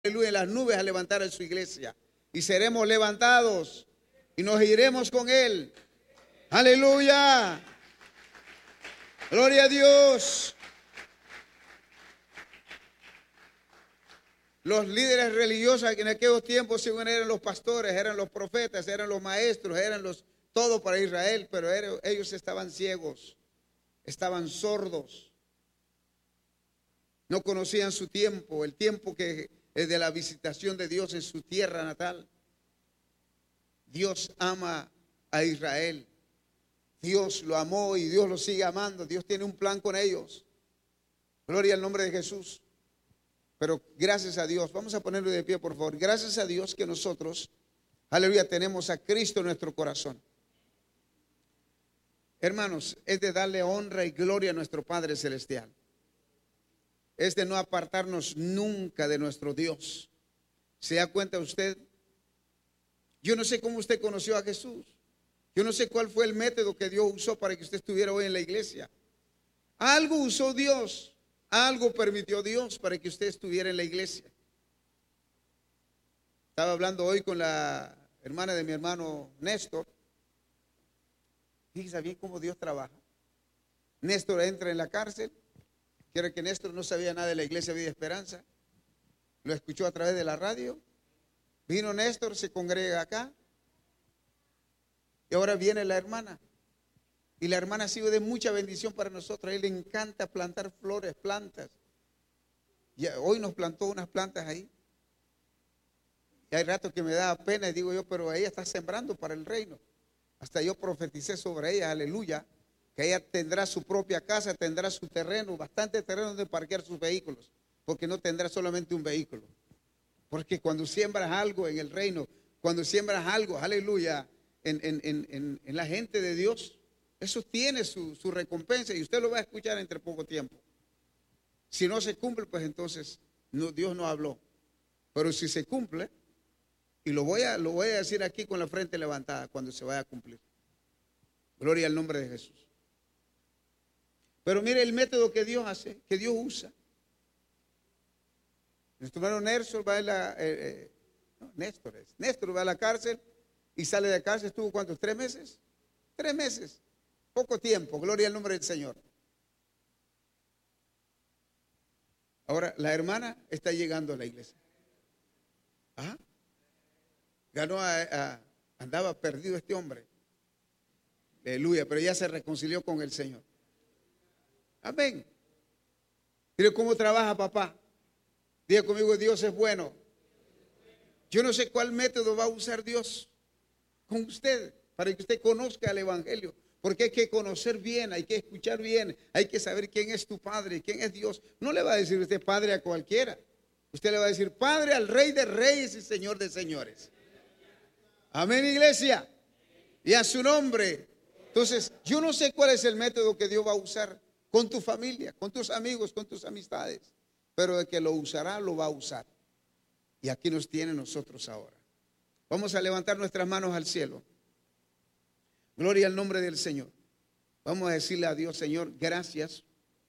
aleluya, en las nubes a levantar a su iglesia. Y seremos levantados y nos iremos con Él. Aleluya. Gloria a Dios. Los líderes religiosos en aquellos tiempos, según eran los pastores, eran los profetas, eran los maestros, eran los todo para Israel, pero ellos estaban ciegos, estaban sordos, no conocían su tiempo, el tiempo que es de la visitación de Dios en su tierra natal. Dios ama a Israel, Dios lo amó y Dios lo sigue amando. Dios tiene un plan con ellos. Gloria al nombre de Jesús. Pero gracias a Dios, vamos a ponerlo de pie por favor. Gracias a Dios que nosotros, aleluya, tenemos a Cristo en nuestro corazón. Hermanos, es de darle honra y gloria a nuestro Padre Celestial. Es de no apartarnos nunca de nuestro Dios. ¿Se da cuenta usted? Yo no sé cómo usted conoció a Jesús. Yo no sé cuál fue el método que Dios usó para que usted estuviera hoy en la iglesia. Algo usó Dios, algo permitió Dios para que usted estuviera en la iglesia. Estaba hablando hoy con la hermana de mi hermano Néstor. Fíjese bien cómo Dios trabaja. Néstor entra en la cárcel. Quiero que Néstor no sabía nada de la iglesia Vida y Esperanza. Lo escuchó a través de la radio. Vino Néstor, se congrega acá. Y ahora viene la hermana. Y la hermana ha sido de mucha bendición para nosotros. A él le encanta plantar flores, plantas. Y hoy nos plantó unas plantas ahí. Y hay rato que me da pena y digo yo, pero ella está sembrando para el reino. Hasta yo profeticé sobre ella, aleluya, que ella tendrá su propia casa, tendrá su terreno, bastante terreno donde parquear sus vehículos, porque no tendrá solamente un vehículo. Porque cuando siembras algo en el reino, cuando siembras algo, aleluya, en la gente de Dios, eso tiene su recompensa y usted lo va a escuchar entre poco tiempo. Si no se cumple, pues entonces Dios no habló. Pero si se cumple, y lo voy a decir aquí con la frente levantada cuando se vaya a cumplir. Gloria al nombre de Jesús. Pero mire el método que Dios hace, que Dios usa. Nuestro hermano Néstor va a la cárcel y sale de la cárcel. ¿Estuvo cuántos? ¿3 meses? 3 meses. Poco tiempo. Gloria al nombre del Señor. Ahora la hermana está llegando a la iglesia. ¿Ah? Andaba perdido este hombre. Aleluya, pero ya se reconcilió con el Señor. Amén. Mire cómo trabaja papá. Diga conmigo, Dios es bueno. Yo no sé cuál método va a usar Dios con usted para que usted conozca el evangelio. Porque hay que conocer bien, hay que escuchar bien, hay que saber quién es tu Padre, quién es Dios. No le va a decir usted Padre a cualquiera. Usted le va a decir Padre al Rey de Reyes y Señor de Señores. Amén, iglesia. Y a su nombre. Entonces, yo no sé cuál es el método que Dios va a usar con tu familia, con tus amigos, con tus amistades. Pero el que lo usará, lo va a usar. Y aquí nos tiene nosotros ahora. Vamos a levantar nuestras manos al cielo. Gloria al nombre del Señor. Vamos a decirle a Dios, Señor, gracias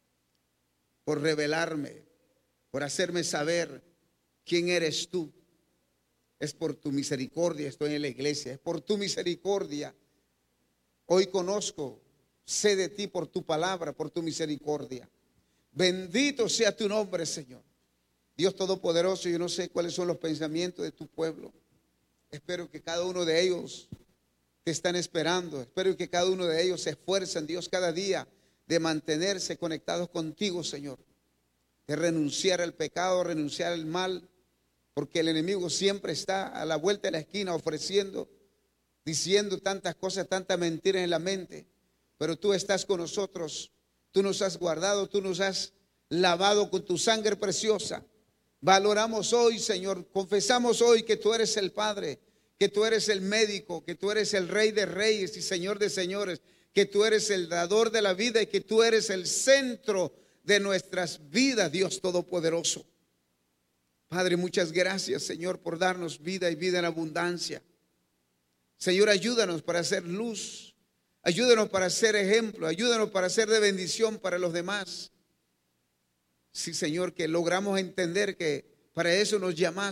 por revelarme, por hacerme saber quién eres tú. Es por tu misericordia, estoy en la iglesia, es por tu misericordia. Hoy conozco, sé de ti por tu palabra, por tu misericordia. Bendito sea tu nombre, Señor. Dios Todopoderoso, yo no sé cuáles son los pensamientos de tu pueblo. Espero que cada uno de ellos te están esperando. Espero que cada uno de ellos se esfuercen, Dios, cada día de mantenerse conectados contigo, Señor. De renunciar al pecado, renunciar al mal. Porque el enemigo siempre está a la vuelta de la esquina ofreciendo, diciendo tantas cosas, tantas mentiras en la mente. Pero tú estás con nosotros, tú nos has guardado, tú nos has lavado con tu sangre preciosa. Valoramos hoy, Señor, confesamos hoy que tú eres el Padre, que tú eres el médico, que tú eres el Rey de Reyes y Señor de Señores, que tú eres el dador de la vida y que tú eres el centro de nuestras vidas, Dios Todopoderoso. Padre, muchas gracias, Señor, por darnos vida y vida en abundancia. Señor, ayúdanos para hacer luz, ayúdanos para ser ejemplo, ayúdanos para ser de bendición para los demás. Sí, Señor, que logramos entender que Para eso nos llamaste.